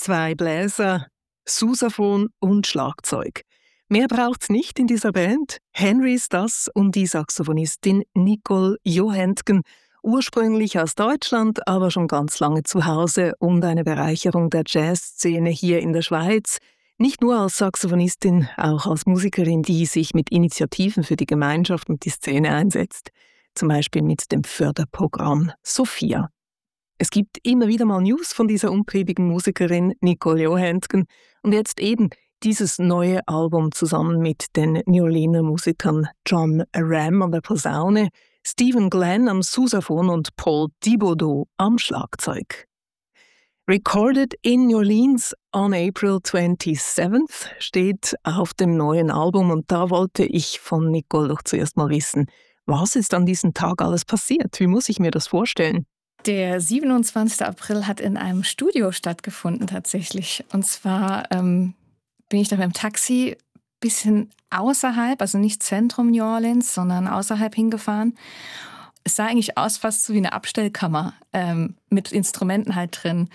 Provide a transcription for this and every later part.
2 Bläser, Sousaphon und Schlagzeug. Mehr braucht's nicht in dieser Band. Henry ist das und die Saxophonistin Nicole Johentgen, ursprünglich aus Deutschland, aber schon ganz lange zu Hause und eine Bereicherung der Jazzszene hier in der Schweiz. Nicht nur als Saxophonistin, auch als Musikerin, die sich mit Initiativen für die Gemeinschaft und die Szene einsetzt. Zum Beispiel mit dem Förderprogramm Sophia. Es gibt immer wieder mal News von dieser umtriebigen Musikerin Nicole Johentgen und jetzt eben dieses neue Album zusammen mit den New Orleaner Musikern John Ram an der Posaune, Stephen Glenn am Sousaphon und Paul Thibodeau am Schlagzeug. Recorded in New Orleans on April 27th steht auf dem neuen Album und da wollte ich von Nicole doch zuerst mal wissen, was ist an diesem Tag alles passiert? Wie muss ich mir das vorstellen? Der 27. April hat in einem Studio stattgefunden tatsächlich. Und zwar bin ich da mit dem Taxi ein bisschen außerhalb, also nicht Zentrum New Orleans, sondern außerhalb hingefahren. Es sah eigentlich aus fast so wie eine Abstellkammer mit Instrumenten halt drin.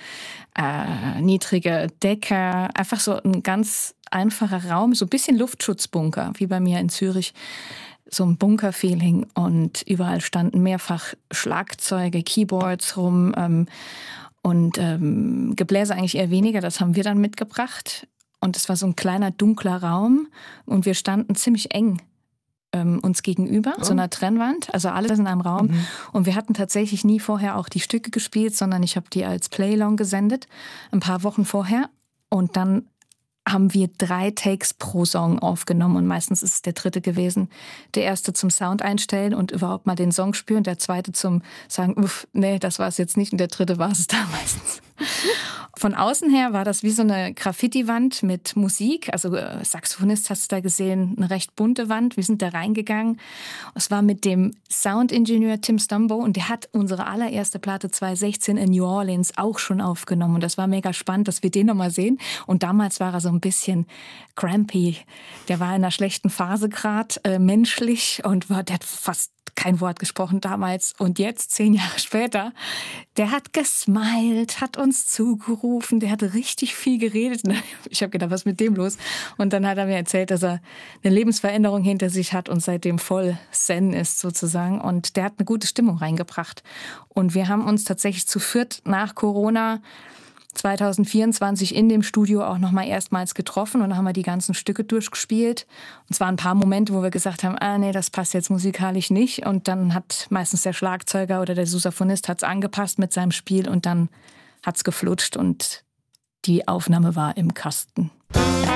Niedrige Decke, einfach so ein ganz einfacher Raum, so ein bisschen Luftschutzbunker, wie bei mir in Zürich. So ein Bunker-Feeling und überall standen mehrfach Schlagzeuge, Keyboards rum und Gebläse eigentlich eher weniger, das haben wir dann mitgebracht. Und es war so ein kleiner, dunkler Raum und wir standen ziemlich eng uns gegenüber, so einer Trennwand, also alle in einem Raum. Und wir hatten tatsächlich nie vorher auch die Stücke gespielt, sondern ich habe die als Play-Along gesendet, ein paar Wochen vorher. Und dann haben wir 3 Takes pro Song aufgenommen und meistens ist es der 3. gewesen. Der erste zum Sound einstellen und überhaupt mal den Song spüren, der 2. zum sagen, nee, das war es jetzt nicht und der 3. war es da meistens. Von außen her war das wie so eine Graffiti-Wand mit Musik. Also Saxophonist hast du da gesehen, eine recht bunte Wand. Wir sind da reingegangen. Es war mit dem Soundingenieur Tim Stumbo und der hat unsere allererste Platte 2016 in New Orleans auch schon aufgenommen. Und das war mega spannend, dass wir den nochmal sehen. Und damals war er so ein bisschen crampy. Der war in einer schlechten Phase gerade, menschlich und der hat fast kein Wort gesprochen damals. Und jetzt, 10 Jahre später, der hat gesmiled, hat uns zugerufen, der hat richtig viel geredet. Ich habe gedacht, was ist mit dem los? Und dann hat er mir erzählt, dass er eine Lebensveränderung hinter sich hat und seitdem voll Zen ist sozusagen. Und der hat eine gute Stimmung reingebracht. Und wir haben uns tatsächlich zu 4 nach Corona 2024 in dem Studio auch nochmal erstmals getroffen und dann haben wir die ganzen Stücke durchgespielt. Und es waren ein paar Momente, wo wir gesagt haben, nee, das passt jetzt musikalisch nicht. Und dann hat meistens der Schlagzeuger oder der Sousaphonist hat's angepasst mit seinem Spiel und dann hat's geflutscht und die Aufnahme war im Kasten.